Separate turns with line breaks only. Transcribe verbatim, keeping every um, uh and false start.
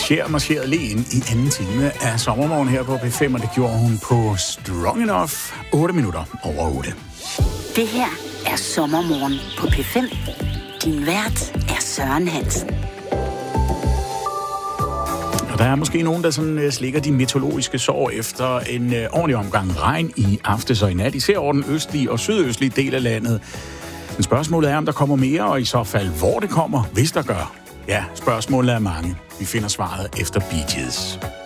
Cher marcherede lige ind i anden time af Sommermorgen her på P fem, og det gjorde hun på Strong Enough, otte minutter over otte.
Det her er Sommermorgen på P fem. Din vært er Søren Hansen.
Og der er måske nogen, der sådan slikker de meteorologiske sår efter en øh, ordentlig omgang regn i aftes og i nat, især over den østlige og sydøstlige del af landet. Men spørgsmålet er, om der kommer mere, og i så fald, hvor det kommer, hvis der gør. Ja, spørgsmålet er mange. Vi finder svaret efter Bee Gees.